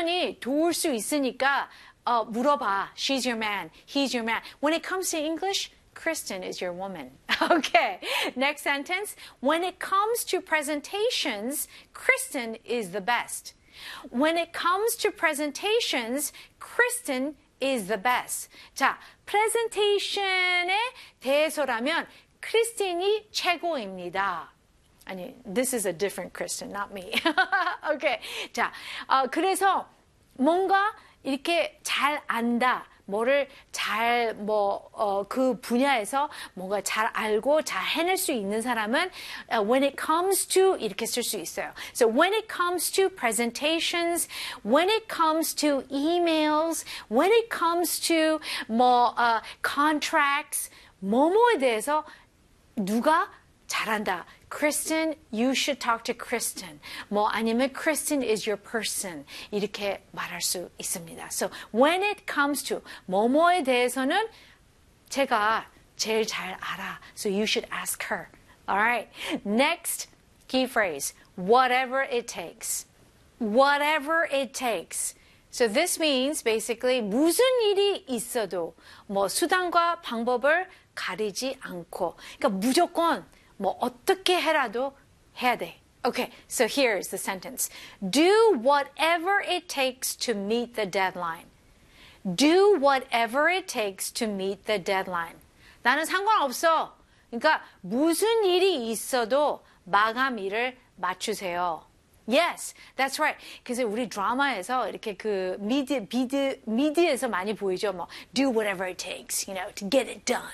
충분히 도울 수 있으니까 물어봐. She's your man. He's your man. When it comes to English, Kristen is your woman. Okay, next sentence. When it comes to presentations, Kristen is the best. When it comes to presentations, Kristen is the best. 자, presentation에 대해서라면 크리스틴이 최고입니다. 아니, this is a different Kristen, not me. Okay. 자, 그래서 뭔가 이렇게 잘 안다. 뭐를 잘, 그 분야에서 뭔가 잘 알고 잘 해낼 수 있는 사람은 when it comes to 이렇게 쓸 수 있어요. So when it comes to presentations, when it comes to emails, when it comes to contracts, 뭐뭐에 대해서 누가 잘한다. Kristen, you should talk to Kristen. 아니면 Kristen is your person. 이렇게 말할 수 있습니다. So when it comes to 뭐뭐에 대해서는 제가 제일 잘 알아. So you should ask her. Alright. Next key phrase. Whatever it takes. Whatever it takes. So this means basically 무슨 일이 있어도 수단과 방법을 가리지 않고 그러니까 무조건 어떻게 해라도 해야 돼. Okay, so here's the sentence. Do whatever it takes to meet the deadline. Do whatever it takes to meet the deadline. 나는 상관없어. 그러니까 무슨 일이 있어도 마감일을 맞추세요. Yes, that's right. 그래서 우리 드라마에서 이렇게 그 미드에서 많이 보이죠. do whatever it takes, to get it done.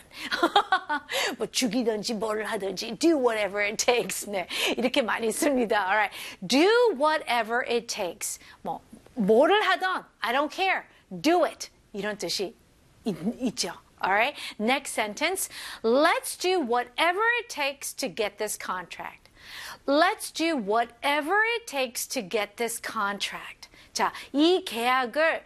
죽이든지 뭘 하든지 do whatever it takes. 네, 이렇게 많이 씁니다. Alright, do whatever it takes. 뭐를 하든 I don't care. Do it. 이런 뜻이 있죠. Alright, next sentence. Let's do whatever it takes to get this contract. Let's do whatever it takes to get this contract. 자, 이 계약을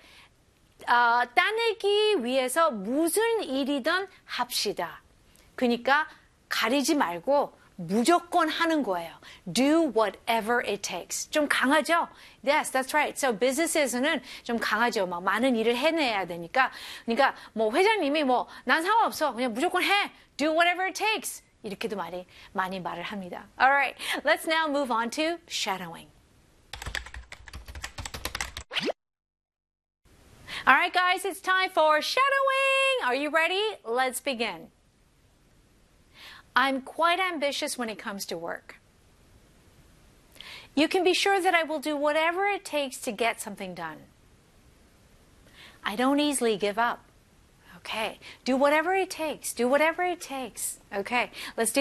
따내기 위해서 무슨 일이든 합시다. 그러니까 가리지 말고 무조건 하는 거예요. Do whatever it takes. 좀 강하죠? Yes, that's right. So business에서는 좀 강하죠. 많은 일을 해내야 되니까. 그러니까 회장님이 난 상관없어. 그냥 무조건 해. Do whatever it takes. 이렇게도 많이 말을 합니다. Alright, let's now move on to shadowing. Alright guys, it's time for shadowing. Are you ready? Let's begin. I'm quite ambitious when it comes to work. You can be sure that I will do whatever it takes to get something done. I don't easily give up. Okay, do whatever it takes. Do whatever it takes. Okay, let's do